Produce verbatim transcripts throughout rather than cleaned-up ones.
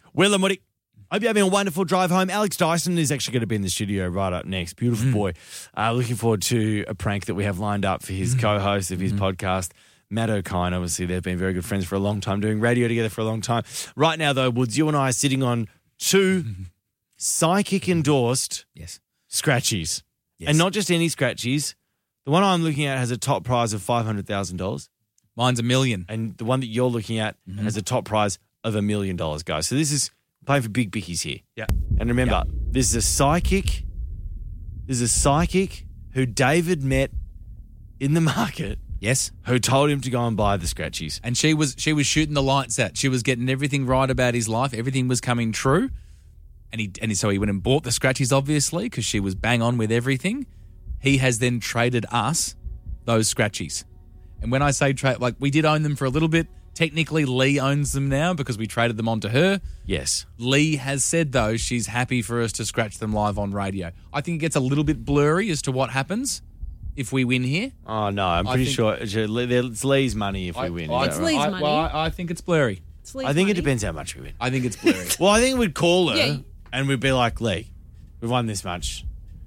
Will and Woody. Hope you're having a wonderful drive home. Alex Dyson is actually going to be in the studio right up next. Beautiful mm. boy. Uh, looking forward to a prank that we have lined up for his mm. co-host of his mm. podcast, Matt O'Kine. Obviously, they've been very good friends for a long time, doing radio together for a long time. Right now, though, Woods, you and I are sitting on two psychic-endorsed yes. scratchies. Yes. And not just any scratchies. The one I'm looking at has a top prize of five hundred thousand dollars. Mine's a million. And the one that you're looking at mm-hmm. has a top prize of a million dollars, guys. So this is playing for big bickies here. Yeah. And remember, yeah. this is a psychic. This is a psychic who David met in the market. Yes. Who told him to go and buy the scratchies. And she was she was shooting the lights out. She was getting everything right about his life. Everything was coming true. And he and so he went and bought the scratchies, obviously, because she was bang on with everything. He has then traded us those scratchies. And when I say trade, like we did own them for a little bit. Technically, Lee owns them now because we traded them on to her. Yes. Lee has said, though, she's happy for us to scratch them live on radio. I think it gets a little bit blurry as to what happens if we win here. Oh, no. I'm pretty sure it's Lee's money if we I, win. I, It's Lee's I, money. Well, I, I think it's blurry. It's Lee's I think money. it depends how much we win. I think it's blurry. Well, I think we'd call her Yeah. and we'd be like, Lee, we've won this much.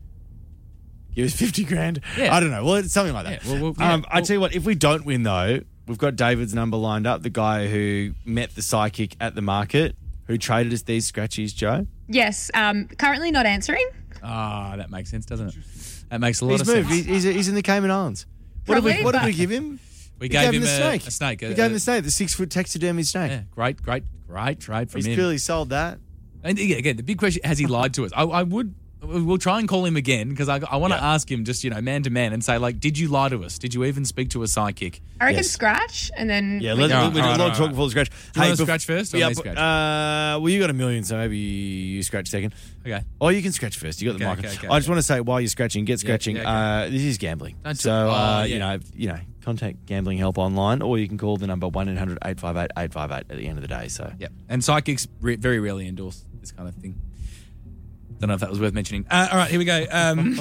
Give us fifty grand. Yeah. I don't know. Well, it's something like that. Yeah, well, well, yeah, um, I well- tell you what, if we don't win, though, we've got David's number lined up, the guy who met the psychic at the market, who traded us these scratchies, Joe. Yes, um, currently not answering. Ah, that makes sense, doesn't it? That makes a lot He's of moved. sense. He's, he's, he's in the Cayman Islands. What did we, Probably, what did but- we give him? We We gave, him, the a snake. a snake. We a- gave him a- the snake, the six-foot taxidermy snake. Yeah, great, great, great trade from He's him. clearly sold that. And yeah, again, the big question, has he lied to us? I, I would, we'll try and call him again because I, I want to Yeah. ask him just, you know, man to man and say, like, did you lie to us? Did you even speak to a psychic? I reckon Yes. scratch and then Yeah, we let's, All we right, we did all a right, lot all of talk right. before the scratch. Do you want to bef- scratch first or yeah, me but, scratch? Uh, well, you got a million, so maybe you scratch second. Okay. Oh, you can scratch first. You got the Okay, mic. okay, okay, I just okay. want to say, while you're scratching, get scratching. yeah, okay. uh, this is gambling. Don't so, talk- uh, oh, you yeah. know, you know, contact gambling help online, or you can call the number one eight hundred eight five eight eight five eight at the end of the day. So, Yeah. And psychics re- very rarely endorse this kind of thing. Don't know if that was worth mentioning. Uh, all right, here we go. Um,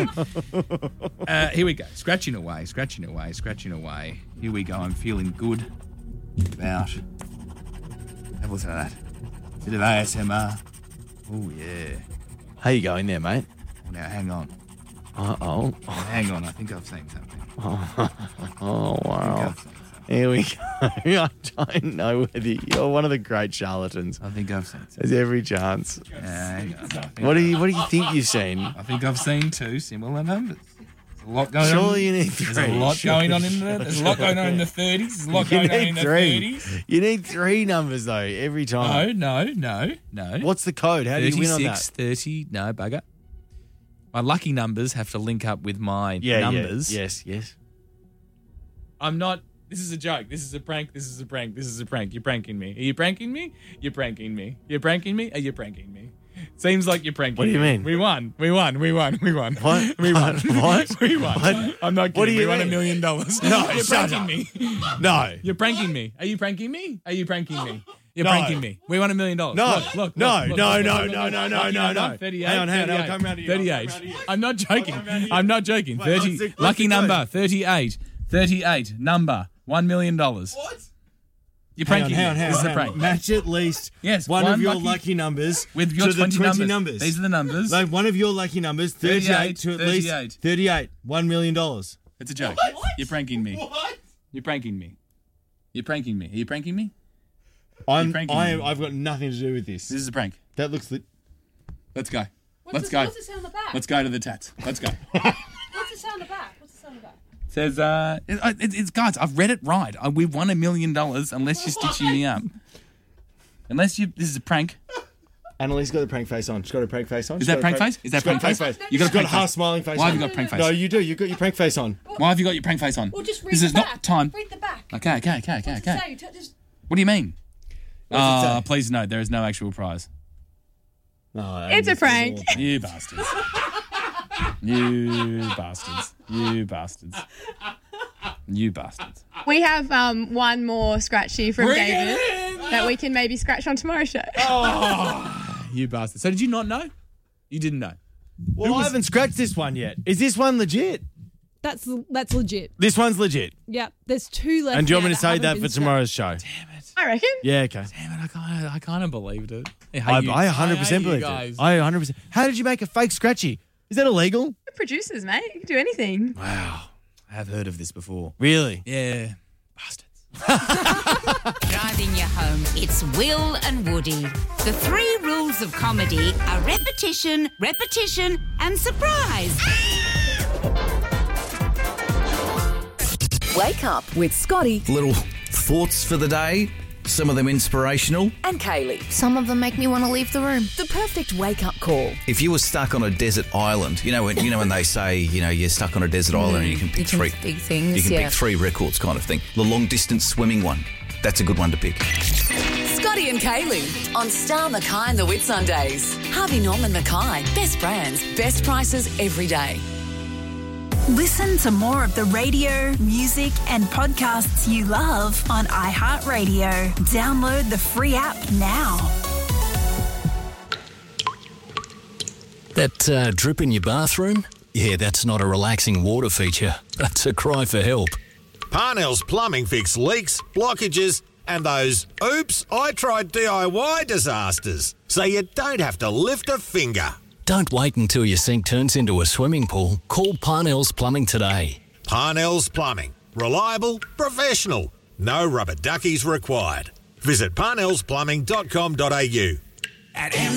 uh, here we go. Scratching away, scratching away, scratching away. Here we go. I'm feeling good about. Have a listen to that. Bit of A S M R. Oh, yeah. how you going there, mate? Oh, now, hang on. Uh oh. Now, hang on. I think I've seen something. Oh I think wow. I've seen something. Here we go. I don't know whether you're one of the great charlatans. I think I've seen something. There's every chance. Uh, hang on. I think- What do you What do you think you've seen? I think I've seen two similar numbers. There's a lot going on. Surely you need three. There's a lot Surely- going on in the. There's a lot going on in the thirties. There's a lot You going on need in the three. thirties. You need three numbers though every time. No, no, no, no. What's the code? How do you win on that? thirty, no, bugger. My lucky numbers have to link up with my Yeah, numbers. yeah. Yes, yes. I'm not. This is a joke. This is a prank. This is a prank. This is a prank. You're pranking me. Are you pranking me? You're pranking me. You're pranking me? Are you pranking me? Seems like you're pranking What do you me. mean? We won. We won. We won. We won. What? We won. What? We won. What? I'm not kidding. What do you we won a mean? million dollars. No, You're shut pranking up. me. No. You're pranking me. Are you pranking me? Are you pranking me? You're No. pranking me. We won a million dollars. No. Look, look, No, look, look, no, look, no, look, no, look, no, look. no, Lucky no, number, no. thirty-eight, Hang on, hang on, I'll thirty-eight, come round to you, I'll come thirty-eight. round to you. I'm not joking. I'll come round to you. I'm not joking. Wait, what's thirty. the- what's Lucky the code? number, thirty-eight. thirty-eight. Number, one million dollars. What? You're Hang on, pranking hang on, me. hang This is on, a hang on. prank. Match at least Yes, one, one of your lucky- lucky, numbers With your to the twenty, twenty numbers. numbers. These are the numbers. Like one of your lucky numbers, thirty-eight, to at least thirty-eight. thirty-eight, one million dollars. It's a joke. You're pranking me. What? You're pranking me. You're pranking me. Are you pranking me? I'm, pranking I me. am, I've got nothing to do with this. This is a prank. That looks li- Let's go. What's Let's the, go. What's it say on the back? Let's go to the tats. Let's go. What's it say on the back? What's it say on the back? Says, uh, it, it, it's guys, I've read it right. I, we've won a million dollars unless you're stitching me up. Unless you, this is a prank. Annalise got a prank face on. She's got a prank face on. Is She's that got a prank face? Is that she's got a prank face? You got a She's got a prank half face. smiling face Why on. have you got prank face? No, you do. You've got your prank face on. Why have you got your prank face on? Well, just read this the is back. not time. Read the back. Okay, okay, okay, okay, What's okay. it say? T- Just... What do you mean? What's it Uh, say? please note, there is no actual prize. No, It's a prank. You bastards. You bastards. You bastards. You bastards. We have um, one more scratchy from Bring David it in! that we can maybe scratch on tomorrow's show. You bastards. So did you not know? You didn't know. Well, I haven't scratched this one yet. Is this one legit? That's that's legit. This one's legit. Yep. There's two left. And do you want now me to say haven't that been for scratched. tomorrow's show? Damn it. I reckon. Yeah, okay. Damn it. I, can't, I kind of believed it. Hey, I, you- I one hundred percent hey, you believe it. guys. I one hundred percent. How did you make a fake scratchy? Is that illegal? We're producers, mate. You can do anything. Wow. I have heard of this before. Really? Yeah. Bastards. Driving you home, it's Will and Woody. The three rules of comedy are repetition, repetition, and surprise. Wake up with Scotty Little thoughts for the day, some of them inspirational. and Kaylee. Some of them make me want to leave the room. The perfect wake-up call. If you were stuck on a desert island, you know when you know when they say, you know, you're stuck on a desert island and you can pick You can three pick things, you can yeah. pick three records kind of thing. The long distance swimming one. That's a good one to pick. Scotty and Kaylee on Star Mackay and the Whitsundays. Harvey Norman Mackay. Best brands, best prices every day. Listen to more of the radio, music, and podcasts you love on iHeartRadio. Download the free app now. That uh, drip in your bathroom? Yeah, that's not a relaxing water feature. That's a cry for help. Parnell's Plumbing fix leaks, blockages, and those oops, I tried D I Y disasters. So you don't have to lift a finger. Don't wait until your sink turns into a swimming pool. Call Parnell's Plumbing today. Parnell's Plumbing. Reliable, professional. No rubber duckies required. Visit parnells plumbing dot com dot a u. At